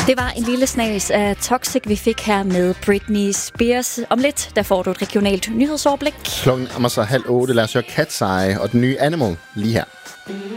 Det var en lille snas af Toxic, vi fik her med Britney Spears. Om lidt, der får du et regionalt nyhedsoverblik. Klokken er så 7:30. Lad os høre Cat's Eye og den nye Animal lige her.